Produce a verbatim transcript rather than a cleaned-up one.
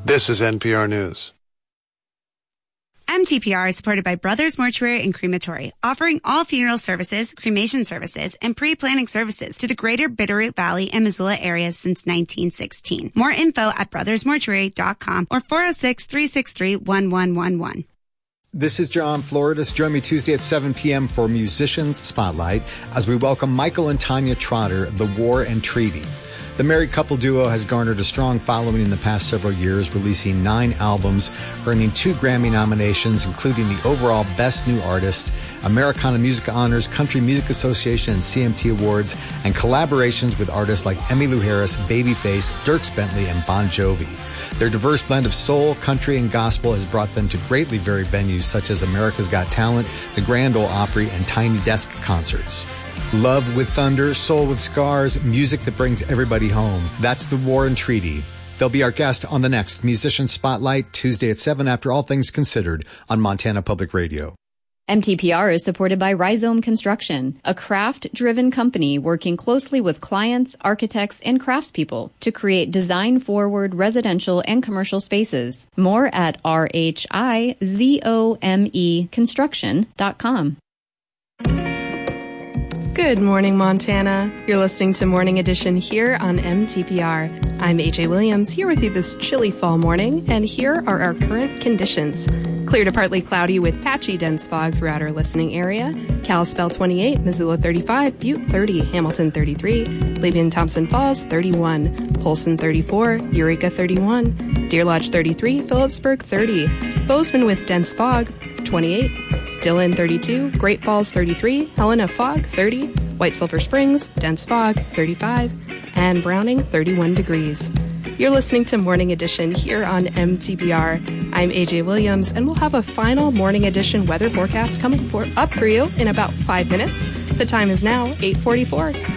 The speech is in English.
This is N P R News. M T P R is supported by Brothers Mortuary and Crematory, offering all funeral services, cremation services, and pre-planning services to the greater Bitterroot Valley and Missoula areas since nineteen sixteen. More info at brothers mortuary dot com or four oh six, three six three, one one one one. This is John Floridas. Join me Tuesday at seven p.m. for Musicians Spotlight as we welcome Michael and Tanya Trotter, The War and Treaty. The married couple duo has garnered a strong following in the past several years, releasing nine albums, earning two Grammy nominations, including the overall Best New Artist, Americana Music Honors, Country Music Association, and C M T Awards, and collaborations with artists like Emmylou Harris, Babyface, Dierks Bentley, and Bon Jovi. Their diverse blend of soul, country, and gospel has brought them to greatly varied venues such as America's Got Talent, the Grand Ole Opry, and Tiny Desk concerts. Love with thunder, soul with scars, music that brings everybody home. That's The War and Treaty. They'll be our guest on the next Musician Spotlight, Tuesday at seven after All Things Considered on Montana Public Radio. M T P R is supported by Rhizome Construction, a craft-driven company working closely with clients, architects, and craftspeople to create design-forward residential and commercial spaces. More at R H I Z O M E construction dot com. Good morning, Montana. You're listening to Morning Edition here on M T P R. I'm A J Williams, here with you this chilly fall morning, and here are our current conditions. Clear to partly cloudy with patchy dense fog throughout our listening area. Kalispell twenty-eight, Missoula thirty-five, Butte thirty, Hamilton thirty-three, Levy-and-Thompson Falls thirty-one, Polson thirty-four, Eureka thirty-one, Deer Lodge thirty-three, Phillipsburg thirty, Bozeman with dense fog twenty-eight, Dillon thirty-two, Great Falls thirty-three, Helena fog thirty, White Silver Springs dense fog thirty-five, and Browning thirty-one degrees. You're listening to Morning Edition here on M T B R. I'm A J Williams, and we'll have a final Morning Edition weather forecast coming for, up for you in about five minutes. The time is now eight forty-four.